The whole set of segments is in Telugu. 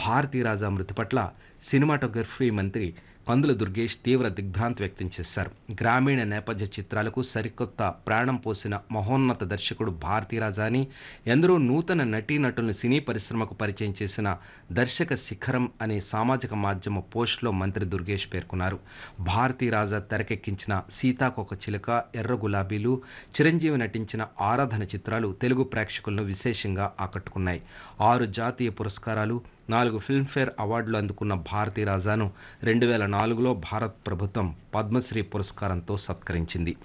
భారతీరాజా మృతి పట్ల సినిమాటోగ్రఫీ మంత్రి కందుల దుర్గేష్ తీవ్ర దిగ్భ్రాంతి వ్యక్తం చేశారు. గ్రామీణ నేపథ్య చిత్రాలకు సరికొత్త ప్రాణం పోసిన మహోన్నత దర్శకుడు భారతీరాజా అని, ఎందరో నూతన నటీనటులను సినీ పరిశ్రమకు పరిచయం చేసిన దర్శక శిఖరం అనే సామాజిక మాధ్యమ పోస్టులో మంత్రి దుర్గేష్ పేర్కొన్నారు. భారతీరాజా తెరకెక్కించిన సీతాకోక చిలుక, ఎర్ర గులాబీలు, చిరంజీవి నటించిన ఆరాధన చిత్రాలు తెలుగు ప్రేక్షకులను విశేషంగా ఆకట్టుకున్నాయి. 6 జాతీయ పురస్కారాలు, 4 ఫిల్మ్ఫేర్ అవార్డులు అందుకున్న భారతీరాజాను 2004లో భారత ప్రభుత్వం పద్మశ్రీ పురస్కారంతో సత్కరించింది.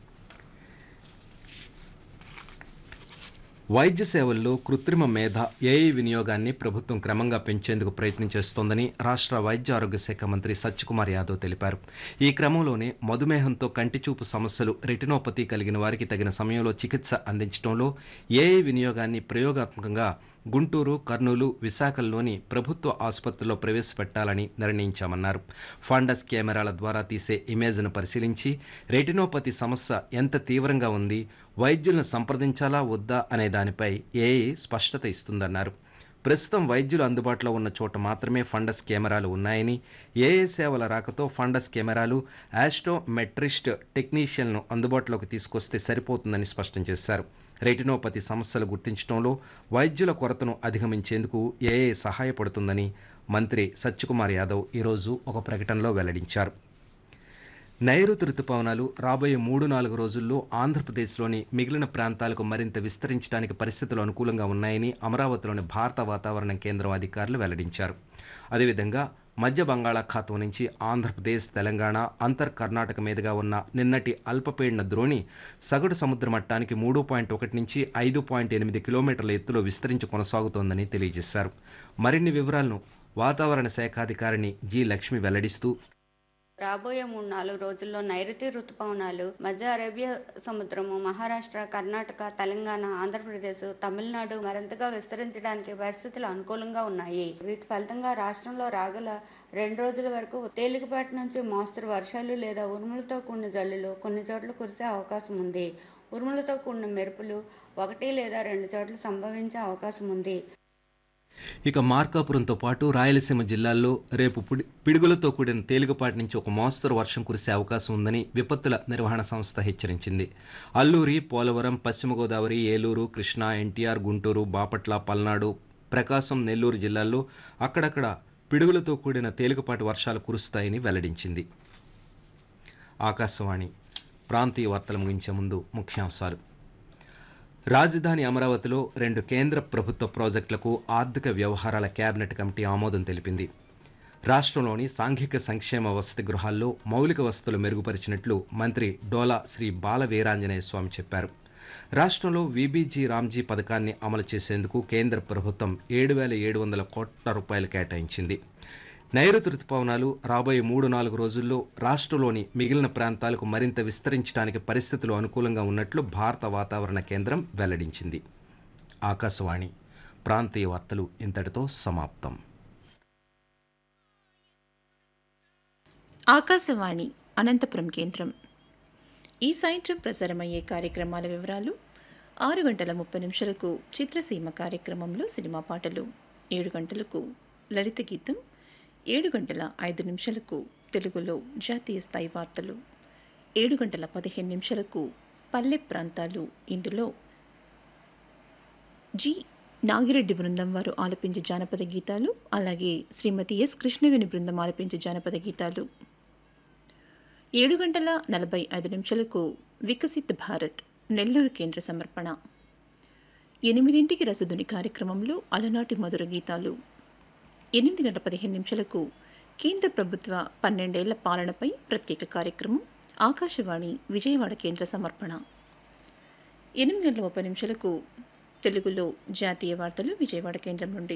వైద్య సేవల్లో కృత్రిమ మేధ, ఏఐ వినియోగాన్ని ప్రభుత్వం క్రమంగా పెంచేందుకు ప్రయత్నం చేస్తోందని రాష్ట్ర వైద్య ఆరోగ్య శాఖ మంత్రి సత్యకుమార్ యాదవ్ తెలిపారు. ఈ క్రమంలోనే మధుమేహంతో కంటిచూపు సమస్యలు, రెటినోపతి కలిగిన వారికి తగిన సమయంలో చికిత్స అందించడంలో ఏఐ వినియోగాన్ని ప్రయోగాత్మకంగా గుంటూరు, కర్నూలు, విశాఖల్లోని ప్రభుత్వ ఆసుపత్రుల్లో ప్రవేశపెట్టాలని నిర్ణయించామన్నారు. ఫండస్ కెమెరాల ద్వారా తీసే ఇమేజ్ను పరిశీలించి రెటినోపతి సమస్య ఎంత తీవ్రంగా ఉంది, వైద్యులను సంప్రదించాలా వద్దా అనే దానిపై ఏఐ స్పష్టత ఇస్తుందన్నారు. ప్రస్తుతం వైద్యులు అందుబాటులో ఉన్న చోట మాత్రమే ఫండస్ కెమెరాలు ఉన్నాయని, ఏఐ సేవల రాకతో ఫండస్ కెమెరాలు, ఆస్ట్రోమెట్రిస్ట్ టెక్నీషియన్ను అందుబాటులోకి తీసుకొస్తే సరిపోతుందని స్పష్టం చేశారు. రెటినోపతి సమస్యలు గుర్తించడంలో వైద్యుల కొరతను అధిగమించేందుకు ఏఐ సహాయపడుతుందని మంత్రి సత్యకుమార్ యాదవ్ ఈరోజు ఒక ప్రకటనలో వెల్లడించారు. నైరుతి రుతుపవనాలు రాబోయే 3-4 రోజుల్లో ఆంధ్రప్రదేశ్లోని మిగిలిన ప్రాంతాలకు మరింత విస్తరించడానికి పరిస్థితులు అనుకూలంగా ఉన్నాయని అమరావతిలోని భారత వాతావరణ కేంద్రం అధికారులు వెల్లడించారు. అదేవిధంగా మధ్య బంగాళాఖాతం నుంచి ఆంధ్రప్రదేశ్, తెలంగాణ, అంతర్ కర్ణాటక మీదుగా ఉన్న నిన్నటి అల్పపీడన ద్రోణి సగటు సముద్ర మట్టానికి 3.1 నుంచి 5.8 కిలోమీటర్ల ఎత్తులో విస్తరించి కొనసాగుతోందని తెలియజేశారు. మరిన్ని వివరాలను వాతావరణ శాఖాధికారిణి జి. లక్ష్మి వెల్లడిస్తూ, రాబోయే 3-4 రోజుల్లో నైరుతి రుతుపవనాలు మధ్య అరేబియా సముద్రము, మహారాష్ట్ర, కర్ణాటక, తెలంగాణ, ఆంధ్రప్రదేశ్, తమిళనాడు మరింతగా విస్తరించడానికి పరిస్థితులు అనుకూలంగా ఉన్నాయి. వీటి ఫలితంగా రాష్ట్రంలో రాగల 2 రోజుల వరకు తేలికపాటి నుంచి మోస్తరు వర్షాలు లేదా ఉరుములతో కూడిన జల్లులు కొన్ని చోట్ల కురిసే అవకాశం ఉంది. ఉరుములతో కూడిన మెరుపులు 1 లేదా 2 చోట్ల సంభవించే అవకాశం ఉంది. ఇక మార్కాపురంతో పాటు రాయలసీమ జిల్లాల్లో రేపు పిడుగులతో కూడిన తేలికపాటి నుంచి ఒక మోస్తరు వర్షం కురిసే అవకాశం ఉందని విపత్తుల నిర్వహణ సంస్థ హెచ్చరించింది. అల్లూరి, పోలవరం, పశ్చిమ గోదావరి, ఏలూరు, కృష్ణా, ఎన్టీఆర్, గుంటూరు, బాపట్ల, పల్నాడు, ప్రకాశం, నెల్లూరు జిల్లాల్లో అక్కడక్కడ పిడుగులతో కూడిన తేలికపాటి వర్షాలు కురుస్తాయని వెల్లడించింది. ఆకాశవాణి ప్రాంతీయ వార్తలు ముగించే ముందు ముఖ్యాంశాలు. రాజధాని అమరావతిలో 2 కేంద్ర ప్రభుత్వ ప్రాజెక్టులకు ఆర్థిక వ్యవహారాల కేబినెట్ కమిటీ ఆమోదం తెలిపింది. రాష్ట్రంలోని సాంఘిక సంక్షేమ వసతి గృహాల్లో మౌలిక వసతులు మెరుగుపరిచినట్లు మంత్రి డోలా శ్రీ బాల వీరాంజనేయ స్వామి చెప్పారు. రాష్ట్రంలో వీబీజీ రామ్జీ పథకాన్ని అమలు చేసేందుకు కేంద్ర ప్రభుత్వం 7,700 కోట్ల రూపాయలు కేటాయించింది. నైరుతి రుతుపవనాలు రాబోయే 3-4 రోజుల్లో రాష్ట్రంలోని మిగిలిన ప్రాంతాలకు మరింత విస్తరించడానికి పరిస్థితులు అనుకూలంగా ఉన్నట్లు భారత వాతావరణ కేంద్రం వెల్లడించింది. ఆకాశవాణి ప్రాంతీయ వార్తలు ఇంతటితో సమాప్తం. ఆకాశవాణి అనంతపురం కేంద్రం. ఈ సాయంత్రం ప్రసారమయ్యే కార్యక్రమాల వివరాలు: 6:30 చిత్రసీమ కార్యక్రమంలో సినిమా పాటలు, 7 గంటలకు లలిత గీతం, 7:05 తెలుగులో జాతీయ స్థాయి వార్తలు, 7:15 పల్లె ప్రాంతాలు. ఇందులో జి. నాగిరెడ్డి బృందం వారు ఆలపించే జానపద గీతాలు, అలాగే శ్రీమతి ఎస్. కృష్ణవేణి బృందం ఆలపించే జానపద గీతాలు. 7:45 వికసిత్ భారత్ నెల్లూరు కేంద్ర సమర్పణ. 8 రసధుని కార్యక్రమంలో అలనాటి మధుర గీతాలు. 8:15 కేంద్ర ప్రభుత్వ 12 ఏళ్ల పాలనపై ప్రత్యేక కార్యక్రమం ఆకాశవాణి విజయవాడ కేంద్ర సమర్పణ. 8:30 తెలుగులో జాతీయ వార్తలు విజయవాడ కేంద్రం నుండి.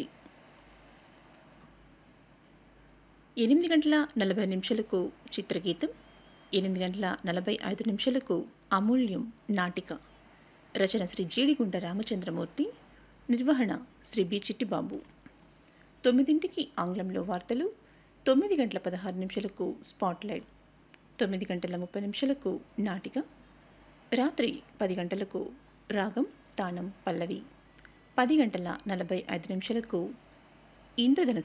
8:40 చిత్రగీతం. 8:45 అమూల్యం నాటిక. రచన శ్రీ జీడిగుండ రామచంద్రమూర్తి, నిర్వహణ శ్రీ బి. చిట్టిబాబు. 9 ఆంగ్లంలో వార్తలు. 9:16 స్పాట్లైట్. 9:30 నాటిక. రాత్రి 10 గంటలకు రాగం, తానం, పల్లవి. 10:45 ఇంద్రధనుస్సు